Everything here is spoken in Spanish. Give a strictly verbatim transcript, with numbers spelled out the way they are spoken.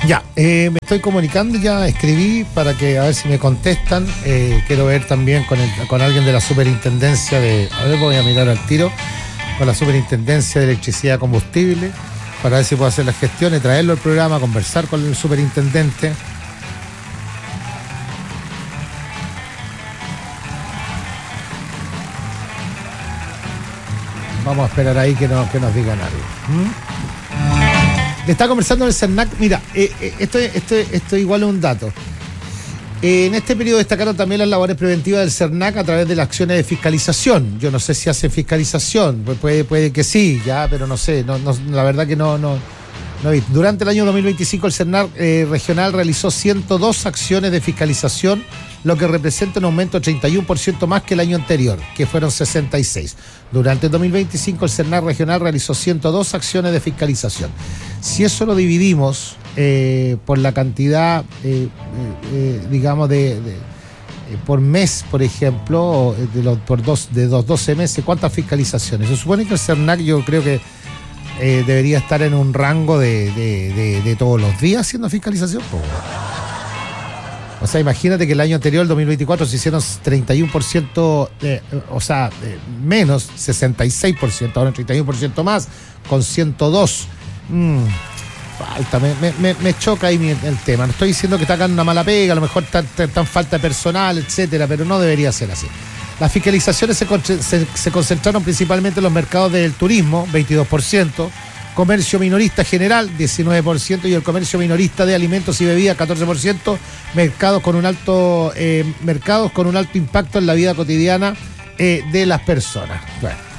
Ya, eh, me estoy comunicando, ya escribí para que a ver si me contestan. Eh, quiero ver también con, el, con alguien de la superintendencia de... A ver, voy a mirar al tiro. Con la superintendencia de electricidad y combustible, para ver si puedo hacer las gestiones, traerlo al programa, conversar con el superintendente. Vamos a esperar ahí que, no, que nos digan algo. ¿Mm? Le está conversando en el CERNAC. Mira, eh, eh, esto, esto, esto igual es un dato. Eh, en este periodo destacaron también las labores preventivas del CERNAC a través de las acciones de fiscalización. Yo no sé si hace fiscalización, pues puede, puede que sí, ya, pero no sé, no, no, la verdad que no, no, no vi. Durante el año dos mil veinticinco el CERNAC eh, regional realizó ciento dos acciones de fiscalización, lo que representa un aumento de treinta y uno por ciento más que el año anterior, que fueron sesenta y seis. Durante el dos mil veinticinco el CERNAC regional realizó ciento dos acciones de fiscalización. Si eso lo dividimos eh, por la cantidad, eh, eh, digamos, de, de eh, por mes, por ejemplo, de los, por dos, de los doce meses, ¿cuántas fiscalizaciones? Se supone que el CERNAC yo creo que eh, debería estar en un rango de, de, de, de todos los días haciendo fiscalización. Pues, o sea, imagínate que el año anterior, el dos mil veinticuatro, se hicieron treinta y uno por ciento, de, o sea, de menos, sesenta y seis por ciento, ahora treinta y uno por ciento más, con ciento dos. Mm, falta, me, me, me choca ahí el tema. No estoy diciendo que está acá una mala pega, a lo mejor está, está, está falta de personal, etcétera, pero no debería ser así. Las fiscalizaciones se, se, se concentraron principalmente en los mercados del turismo, veintidós por ciento, comercio minorista general, diecinueve por ciento, y el comercio minorista de alimentos y bebidas, catorce por ciento, mercados con un alto, eh, mercados con un alto impacto en la vida cotidiana eh, de las personas. Bueno.